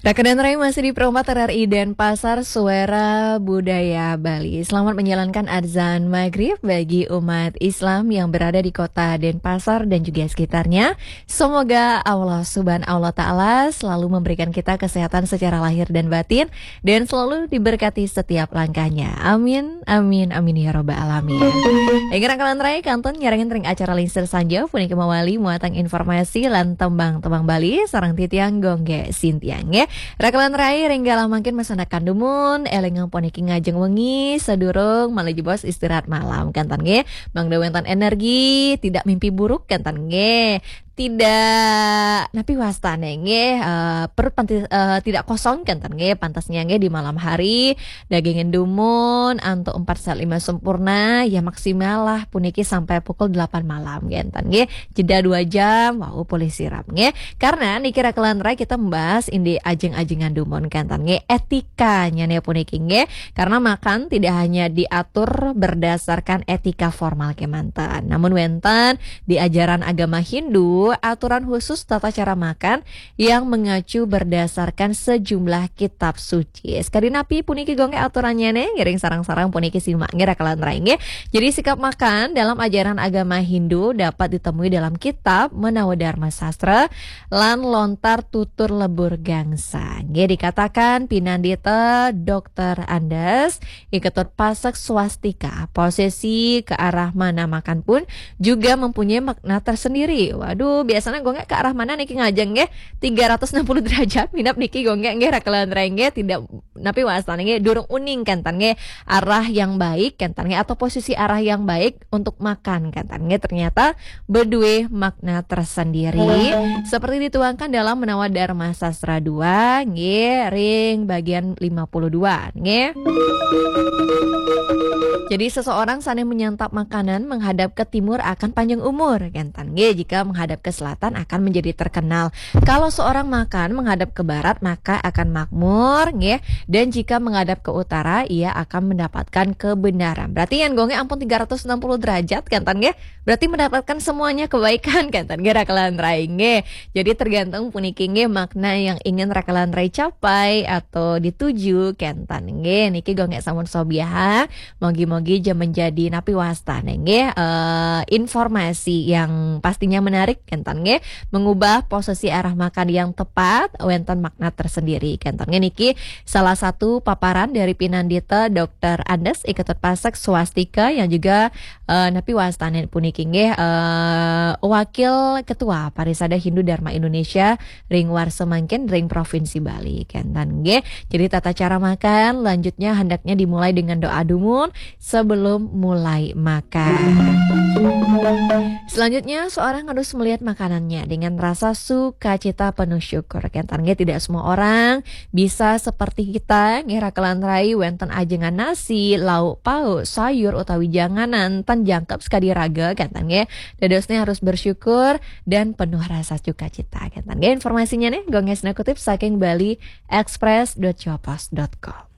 Rekan dan Rai masih di Promat RRI Denpasar, Suara Budaya Bali. Selamat menjalankan adzan maghrib bagi umat Islam yang berada di kota Denpasar dan juga sekitarnya. Semoga Allah Subhanahu wa Ta'ala selalu memberikan kita kesehatan secara lahir dan batin dan selalu diberkati setiap langkahnya. Amin, amin, amin ya robbal alamin. Ingin rekan Rai kanton nyarangin ring acara Linser Sanja punika mawali muatang informasi lan tembang-tembang Bali sarang titiang gongge sintiang ya. Rakalan Rai ringgalah makin masanakan dumun elengang poniki ngajeng wengi sedurung malaju bos istirahat malam kantan nge Bang Dewentan energi tidak mimpi buruk kantan nge tidak napi wastane nge perut tidak kosong kantan nge pantasnya nge di malam hari dagingin dumun anto 4-5 sempurna ya maksimal lah puniki sampai pukul 8 malam kantan nge jeda 2 jam wow polisi sirap nge karena niki Rakalan Rai kita membahas indi ajeng-ajengan dumon kantan nge etikanya nih puniki nge karena makan tidak hanya diatur berdasarkan etika formal kemantan namun wenten di ajaran agama Hindu aturan khusus tata cara makan yang mengacu berdasarkan sejumlah kitab suci. Sekali napi puniki gongge aturannya nih ngiring sarang-sarang puniki simak ngira Rakalan Rai nge. Jadi sikap makan dalam ajaran agama Hindu dapat ditemui dalam kitab Menawa Dharma Sastra lan lontar tutur lebur gangsa. Nge dikatakan Pinandita Dr. Andes iketut pasak swastika posisi ke arah mana makan pun juga mempunyai makna tersendiri. Waduh, biasanya gue nggak ke arah mana niki ngajeng nge 360 derajat minap niki gue nge Rakalan Rai nge tidak napi wasana nge durung uning kantan nge arah yang baik kantan nge atau posisi arah yang baik untuk makan kantan nge ternyata berdua makna tersendiri seperti dituangkan dalam Menawa Dharma Sastra 2 nge ring bagian 52 nge. Jadi seseorang saling menyantap makanan menghadap ke timur akan panjang umur kantan nge jika menghadap ke selatan akan menjadi terkenal. Kalau seorang makan menghadap ke barat maka akan makmur nge dan jika menghadap ke utara ia akan mendapatkan kebenaran. Berarti yang gonge ampun 360 derajat kantan nge berarti mendapatkan semuanya kebaikan kantan nge Rakalan Rai nge. Jadi tergantung puniki nge makna yang ingin Rakalan Rai capai atau dituju kantan nge niki gonge samun sobiah mogi-mogi jam menjadi napi wasta nge informasi yang pastinya menarik kentan nge mengubah posisi arah makan yang tepat wenten makna tersendiri kentan nge niki salah satu paparan dari Pinandita Dr. Andes iketut pasak swastika yang juga napi wastane puniki nge wakil ketua Parisada Hindu Dharma Indonesia ring Warsemangkin ring Provinsi Bali kentan nge. Jadi tata cara makan lanjutnya hendaknya dimulai dengan doa dumun sebelum mulai makan. Selanjutnya seorang harus melihat makanannya dengan rasa sukacita penuh syukur. Kentannya tidak semua orang bisa seperti kita Rakalan Rai wenten ajengan nasi, lauk pauk, sayur utawi janganan tan jangkep sekali raga kentannya dadosnya harus bersyukur dan penuh rasa sukacita. Kentannya informasinya nih gongesna kutip saking Bali Express.jopos.com.